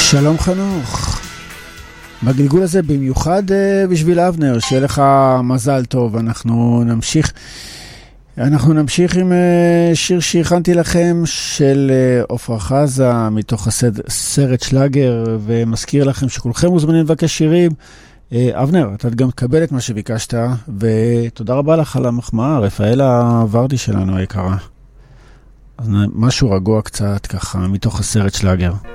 שלום חנוך. בגלגול הזה במיוחד בשביל אבנר, שיהיה לך מזל טוב. אנחנו נמשיך עם שיר שהכנתי לכם של עופרה חזה מתוך הסרט שלאגר, ומזכיר לכם שכולכם מוזמנים לבקש שירים. אבנר, אתה גם תקבל את מה שביקשת, ותודה רבה לך על המחמאה, רפאלה ורדי שלנו היקרה. אז משהו רגוע קצת ככה מתוך הסרט שלאגר.